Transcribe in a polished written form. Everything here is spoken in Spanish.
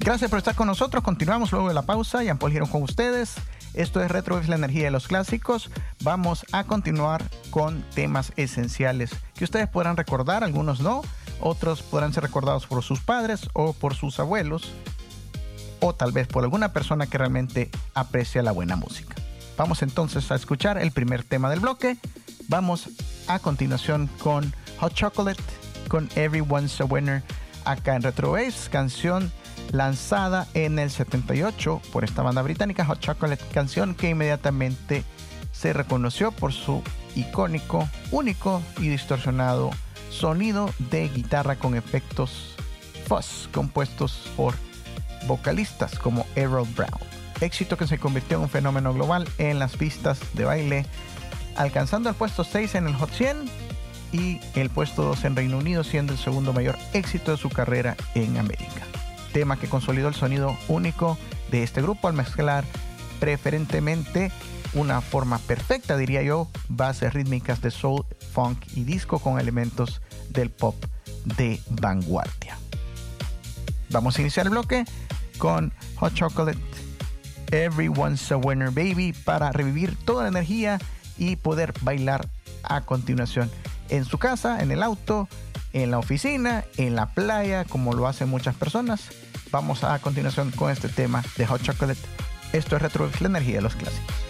Gracias por estar con nosotros. Continuamos luego de la pausa. Jean-Paul Girón con ustedes. Esto es Retro, la energía de los clásicos. Vamos a continuar con temas esenciales que ustedes podrán recordar, algunos no. Otros podrán ser recordados por sus padres o por sus abuelos, o tal vez por alguna persona que realmente aprecia la buena música. Vamos entonces a escuchar el primer tema del bloque. Vamos a continuación con Hot Chocolate, con Everyone's a Winner, acá en Retro Waves, canción lanzada en el 78 por esta banda británica, Hot Chocolate, canción que inmediatamente se reconoció por su icónico, único y distorsionado sonido de guitarra con efectos fuzz compuestos por vocalistas como Errol Brown. Éxito que se convirtió en un fenómeno global en las pistas de baile, alcanzando el puesto 6 en el Hot 100 y el puesto 2 en Reino Unido, siendo el segundo mayor éxito de su carrera en América. Tema que consolidó el sonido único de este grupo al mezclar preferentemente una forma perfecta, diría yo, bases rítmicas de soul, funk y disco con elementos del pop de vanguardia. Vamos a iniciar el bloque con Hot Chocolate, Everyone's a Winner Baby, para revivir toda la energía y poder bailar a continuación en su casa, en el auto, en la oficina, en la playa, como lo hacen muchas personas. Vamos a continuación con este tema de Hot Chocolate. Esto es Retro, la energía de los clásicos.